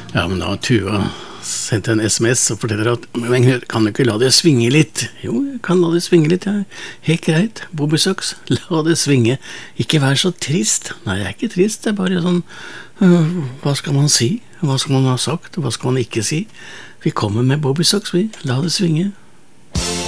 Ja, men da har Tuva sendt en SMS og forteller at men kan du ikke la det svinge litt? Jo, jeg kan la det svinge litt, ja. Helt greit, Bobby Socks, la det svinge. Ikke vær så trist. Nei, jeg er ikke trist, det er bare sånn, hva skal man si? Hva skal man ha sagt? Hva skal man ikke si? Vi kommer med Bobby Socks, vi. La det svinge.